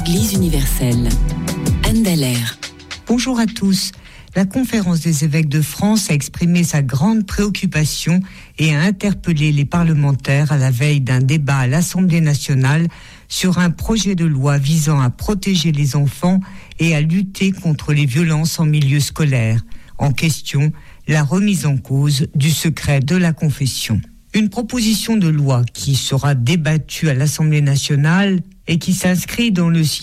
Église universelle. Anne Dallaire. Bonjour à tous. La Conférence des évêques de France a exprimé sa grande préoccupation et a interpellé les parlementaires à la veille d'un débat à l'Assemblée nationale sur un projet de loi visant à protéger les enfants et à lutter contre les violences en milieu scolaire. En question, la remise en cause du secret de la confession. Une proposition de loi qui sera débattue à l'Assemblée nationale et qui s'inscrit dans le